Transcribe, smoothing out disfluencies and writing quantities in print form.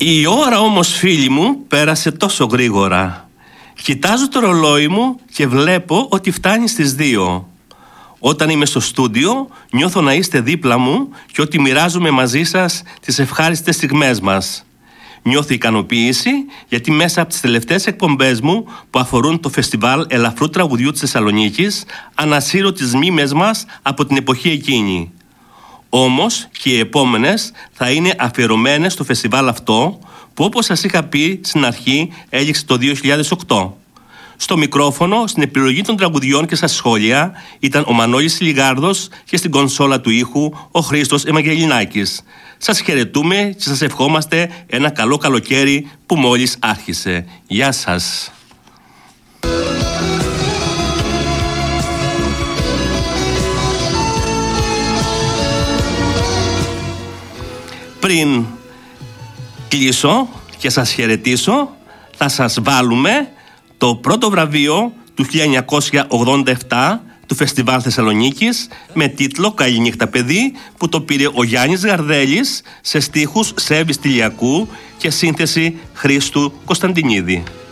Η ώρα όμως, φίλοι μου, πέρασε τόσο γρήγορα. Κοιτάζω το ρολόι μου και βλέπω ότι φτάνει στις 2. Όταν είμαι στο στούντιο, νιώθω να είστε δίπλα μου και ότι μοιράζομαι μαζί σας τις ευχάριστες στιγμές μας. Νιώθω ικανοποίηση γιατί μέσα από τις τελευταίες εκπομπές μου που αφορούν το φεστιβάλ ελαφρού τραγουδιού της Θεσσαλονίκης ανασύρω τις μνήμες μας από την εποχή εκείνη. Όμως και οι επόμενες θα είναι αφιερωμένες στο φεστιβάλ αυτό που, όπως σας είχα πει στην αρχή, έληξε το 2008. Στο μικρόφωνο, στην επιλογή των τραγουδιών και στα σχόλια ήταν ο Μανώλης Λιγάρδος και στην κονσόλα του ήχου ο Χρήστος Ευαγγελινάκης. Σας χαιρετούμε και σας ευχόμαστε ένα καλό καλοκαίρι που μόλις άρχισε. Γεια σας. Πριν κλείσω και σας χαιρετήσω, θα σας βάλουμε το πρώτο βραβείο του 1987 του Φεστιβάλ Θεσσαλονίκης με τίτλο «Καληνύχτα παιδί», που το πήρε ο Γιάννης Γαρδέλης σε στίχους Σέβης Τηλιακού και σύνθεση Χρήστου Κωνσταντινίδη.